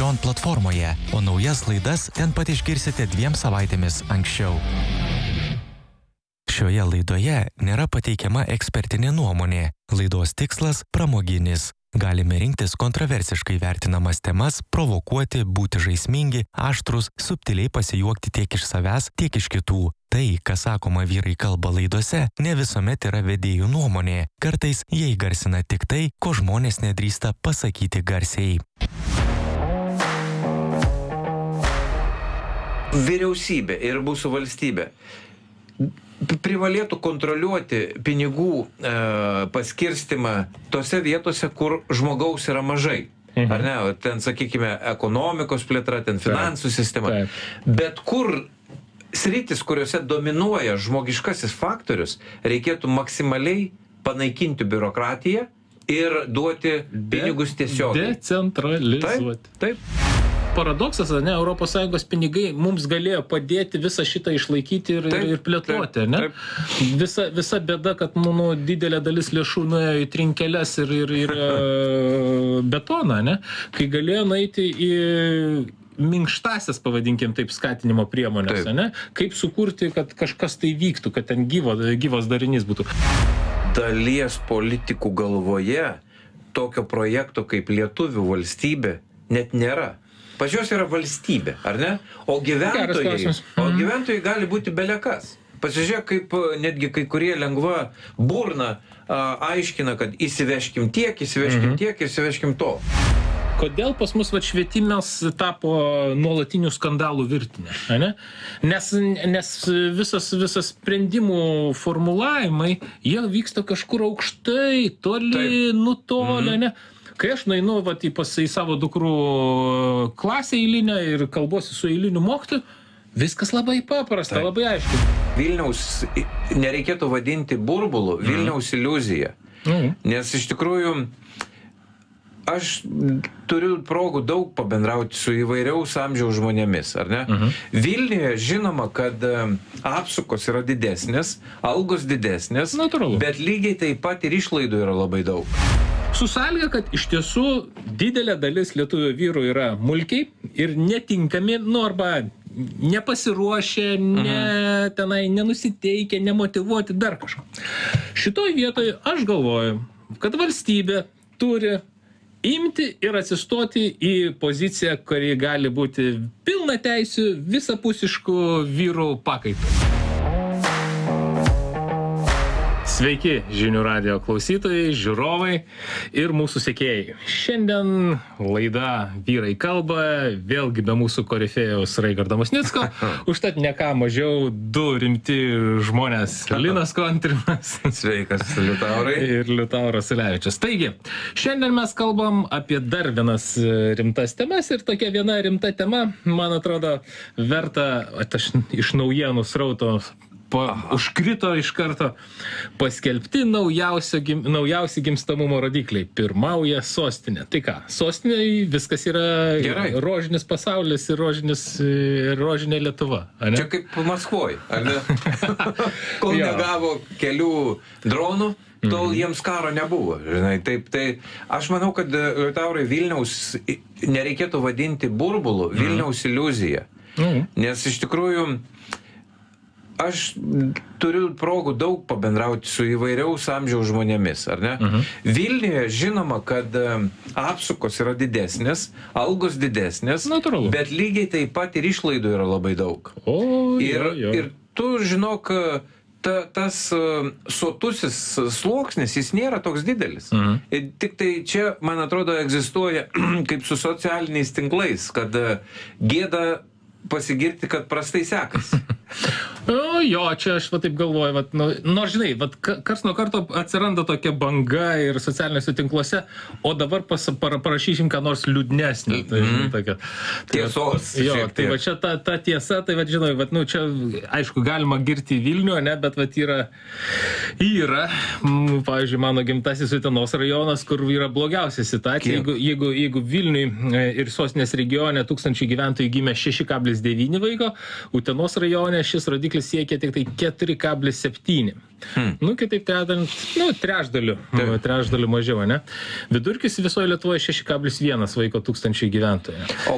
Patreon platformoje, o naujas laidas ten pat išgirsite 2 savaitėmis anksčiau. Šioje laidoje nėra pateikiama ekspertinė nuomonė. Laidos tikslas pramoginis. Galime rinktis kontroversiškai vertinamas temas, provokuoti, būti žaismingi, aštrus, subtiliai pasijuokti tiek iš savęs, tiek iš kitų. Tai, kas sakoma vyrai kalba laidose, ne visuomet yra vedėjų nuomonė. Kartais jie įgarsina tik tai, ko žmonės nedrįsta pasakyti garsiai. Vyriausybė ir mūsų valstybė privalėtų kontroliuoti pinigų paskirstimą tose vietose, kur žmogaus yra mažai. Ar ne? Ten, sakykime, ekonomikos plėtra, ten finansų sistema. Bet kur sritis, kuriuose dominuoja žmogiškasis faktorius, reikėtų maksimaliai panaikinti biurokratiją ir duoti pinigus tiesiog. Decentralizuoti. Taip. Paradoksas, ne, ES pinigai mums galėjo padėti visą šitą išlaikyti ir plėtoti, ne? Visa bėda, kad didelė dalis lėšų nuėjo į trinkeles ir betoną, ne? Kai galėjo nueiti į minkštasias, pavadinkim taip, skatinimo priemonės, ne? Kaip sukurti, kad kažkas tai vyktų, kad ten gyvas darinys būtų. Dalies politikų galvoje tokio projekto kaip lietuvių valstybė net nėra. Pačios yra valstybė, ar ne? O gyventojai gali būti belekas. Pasižiūrėk, kaip netgi kai kurie lengva burna aiškina, kad įsiveškim tiek, įsiveškim to. Kodėl pas mus švietimas tapo nuolatinių skandalų virtinė, ne? Nes visas sprendimų formulavimai, jie vyksta kažkur aukštai, toli, nutolę, ne? Kai aš nueinu į savo dukrų klasę eilinę ir kalbuosi su eiliniu mokytoju, viskas labai paprasta, labai aišku. Vilniaus nereikėtų vadinti burbulu, Vilniaus iliuzija. Nes iš tikrųjų aš turiu progų daug pabendrauti su įvairiaus amžiaus žmonėmis, ar ne? Vilniuje žinoma, kad apsukos yra didesnės, algos didesnės, bet lygiai taip pat ir išlaidų yra labai daug. Su sąlyga, kad iš tiesų didelė dalis lietuvių vyrų yra mulkiai ir netinkami, arba nepasiruošę, nenusiteikę, nemotyvuoti dar kažko. Šitoj vietoje aš galvoju, kad valstybė turi imti ir atsistoti į poziciją, kuri gali būti pilna teisių, visapusiškų vyrų pakaitų. Sveiki, Žinių radijo klausytojai, žiūrovai ir mūsų sekėjai. Šiandien laida Vyrai kalba, vėlgi be mūsų korifėjaus Raigardo Musnicko, užtat ne ką mažiau 2 rimti žmonės, Linas Kontrimas. Sveikas, Liutaurai. Ir Liutauras Ulevičius. Taigi, šiandien mes kalbam apie dar vienas rimtas temas ir tokia viena rimta tema, man atrodo, verta, aš iš naujienų srauto užkrito iš karto paskelbti naujausi gimstamumo rodikliai. Pirmauja sostinė. Tai ką, sostinėje viskas yra gerai. Rožinis pasaulis ir rožinė Lietuva. Čia kaip Maskvoj, ar ne? Kol negavo kelių dronų, tol jiems karo nebuvo. Žinai, taip, tai aš manau, kad Liutaurai Vilniaus nereikėtų vadinti burbulu, Vilniaus iliuzija. Nes iš tikrųjų aš turiu progų daug pabendrauti su įvairiaus amžiaus žmonėmis, ar ne? Vilniuje žinoma, kad apsukos yra didesnės, algos didesnės, bet lygiai taip pat ir išlaidų yra labai daug. Ir tu žinok, tas sotusis sluoksnis, jis nėra toks didelis. Tik tai čia, man atrodo, egzistuoja kaip su socialiniais tinklais, kad gėda pasigirti, kad prastai sekasi. Jo, čia aš taip galvoju, nors žinai, kars nuo karto atsiranda tokia banga ir socialiniuose tinkluose, o dabar parašysim ką nors liūdnesnį. Tiesos. Jo, tai va čia ta tiesa, tai va žinai, čia aišku galima girti Vilnių, ne, bet yra, pavyzdžiui, mano gimtasis Utenos rajonas, kur yra blogiausia situacija. Jeigu Vilniui ir sostinės regione 1000 gyventojų gimė 6,9 vaiko, Utenos rajone šis rodiklis siekia tik tai 4,7. Kitaip trečdaliu mažiau, ne? Vidurkis visoje Lietuvoje 6,1 vaiko 1000 gyventojų.